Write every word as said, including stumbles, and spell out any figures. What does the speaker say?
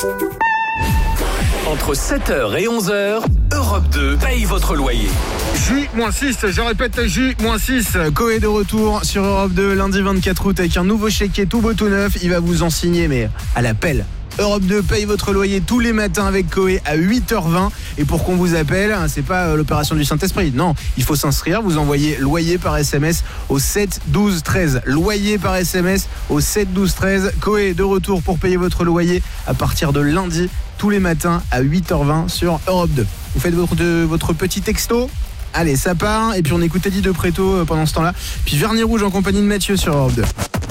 Entre sept heures et onze heures, Europe deux paye votre loyer. J six, je répète J six. Koé de retour sur Europe deux lundi vingt-quatre août avec un nouveau chéquier tout beau tout neuf. Il va vous en signer mais à l'appel. Europe deux paye votre loyer tous les matins avec Koé à huit heures vingt. Et pour qu'on vous appelle, c'est pas l'opération du Saint-Esprit. Non, il faut s'inscrire. Vous envoyez loyer par S M S au sept douze treize. Loyer par S M S au sept douze treize. Koé de retour pour payer votre loyer à partir de lundi tous les matins à huit heures vingt sur Europe deux. Vous faites votre, de, votre petit texto. Allez, ça part. Et puis on écoute Eddie de Préto pendant ce temps-là. Puis Vernis Rouge en compagnie de Mathieu sur Europe deux.